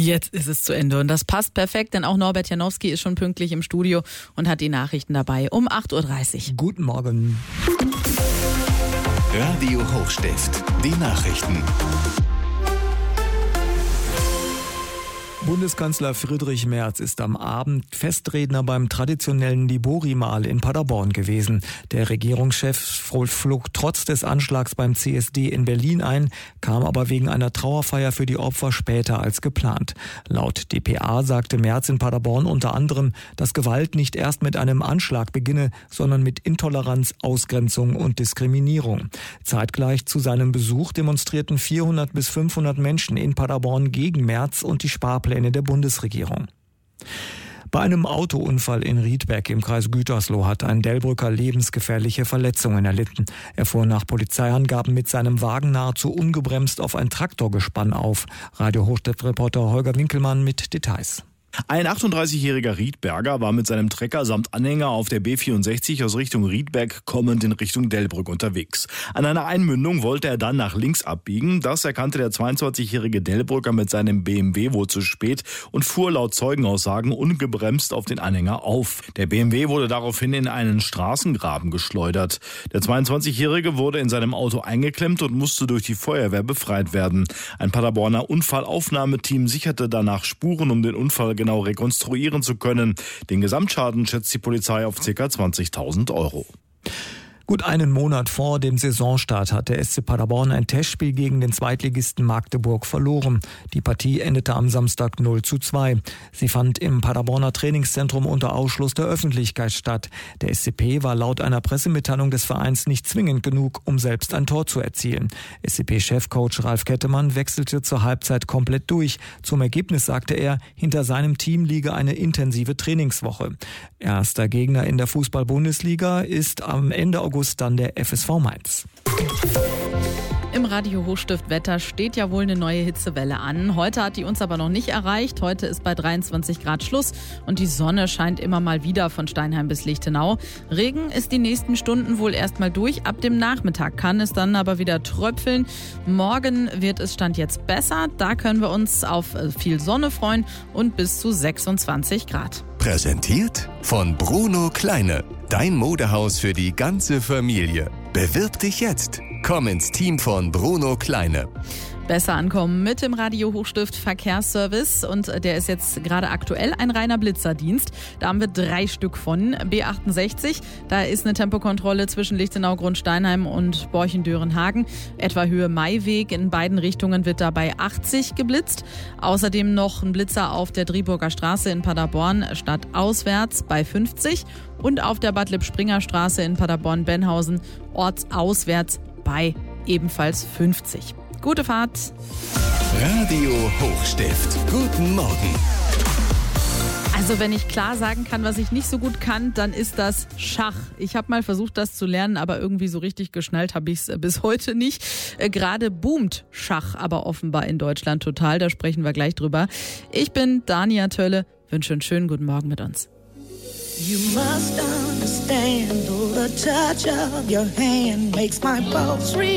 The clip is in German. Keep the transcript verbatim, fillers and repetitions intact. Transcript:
Jetzt ist es zu Ende und das passt perfekt, denn auch Norbert Janowski ist schon pünktlich im Studio und hat die Nachrichten dabei um acht Uhr dreißig. Guten Morgen. Radio Hochstift, die Nachrichten. Bundeskanzler Friedrich Merz ist am Abend Festredner beim traditionellen Libori-Mahl in Paderborn gewesen. Der Regierungschef flog trotz des Anschlags beim C S D in Berlin ein, kam aber wegen einer Trauerfeier für die Opfer später als geplant. Laut D P A sagte Merz in Paderborn unter anderem, dass Gewalt nicht erst mit einem Anschlag beginne, sondern mit Intoleranz, Ausgrenzung und Diskriminierung. Zeitgleich zu seinem Besuch demonstrierten vierhundert bis fünfhundert Menschen in Paderborn gegen Merz und die Sparpläne der Bundesregierung. Bei einem Autounfall in Riedberg im Kreis Gütersloh hat ein Delbrücker lebensgefährliche Verletzungen erlitten. Er fuhr nach Polizeiangaben mit seinem Wagen nahezu ungebremst auf ein Traktorgespann auf. Radio Hochstift-Reporter Holger Winkelmann mit Details. Ein achtunddreißigjähriger Riedberger war mit seinem Trecker samt Anhänger auf der B vierundsechzig aus Richtung Riedberg kommend in Richtung Delbrück unterwegs. An einer Einmündung wollte er dann nach links abbiegen. Das erkannte der zweiundzwanzigjährige Delbrücker mit seinem B M W wohl zu spät und fuhr laut Zeugenaussagen ungebremst auf den Anhänger auf. Der B M W wurde daraufhin in einen Straßengraben geschleudert. Der zweiundzwanzigjährige wurde in seinem Auto eingeklemmt und musste durch die Feuerwehr befreit werden. Ein Paderborner Unfallaufnahmeteam sicherte danach Spuren, um den Unfall genau rekonstruieren zu können. Den Gesamtschaden schätzt die Polizei auf ca. zwanzigtausend Euro. Gut einen Monat vor dem Saisonstart hat der S C Paderborn ein Testspiel gegen den Zweitligisten Magdeburg verloren. Die Partie endete am Samstag null zu zwei. Sie fand im Paderborner Trainingszentrum unter Ausschluss der Öffentlichkeit statt. Der S C P war laut einer Pressemitteilung des Vereins nicht zwingend genug, um selbst ein Tor zu erzielen. S C P-Chefcoach Ralf Kettemann wechselte zur Halbzeit komplett durch. Zum Ergebnis sagte er, hinter seinem Team liege eine intensive Trainingswoche. Erster Gegner in der Fußball-Bundesliga ist am Ende August dann der F S V Mainz. Im Radio Hochstift Wetter steht ja wohl eine neue Hitzewelle an. Heute hat die uns aber noch nicht erreicht. Heute ist bei dreiundzwanzig Grad Schluss und die Sonne scheint immer mal wieder von Steinheim bis Lichtenau. Regen ist die nächsten Stunden wohl erstmal durch. Ab dem Nachmittag kann es dann aber wieder tröpfeln. Morgen wird es Stand jetzt besser. Da können wir uns auf viel Sonne freuen und bis zu sechsundzwanzig Grad. Präsentiert von Bruno Kleine. Dein Modehaus für die ganze Familie. Bewirb dich jetzt. Komm ins Team von Bruno Kleine. Besser ankommen mit dem Radio Hochstift Verkehrsservice und der ist jetzt gerade aktuell ein reiner Blitzerdienst. Da haben wir drei Stück von. B achtundsechzig, da ist eine Tempokontrolle zwischen Lichtenau, Grundsteinheim und Borchendörenhagen. Etwa Höhe Maiweg, in beiden Richtungen wird dabei achtzig geblitzt. Außerdem noch ein Blitzer auf der Driburger Straße in Paderborn stadtauswärts bei fünfzig und auf der Bad Lipp-Springer Straße in Paderborn-Benhausen ortsauswärts bei ebenfalls fünfzig. Gute Fahrt. Radio Hochstift. Guten Morgen. Also wenn ich klar sagen kann, was ich nicht so gut kann, dann ist das Schach. Ich habe mal versucht, das zu lernen, aber irgendwie so richtig geschnallt habe ich es bis heute nicht. Äh, gerade boomt Schach aber offenbar in Deutschland total. Da sprechen wir gleich drüber. Ich bin Dania Tölle. Wünsche einen schönen guten Morgen mit uns. You must understand, the touch of your hand makes my pulse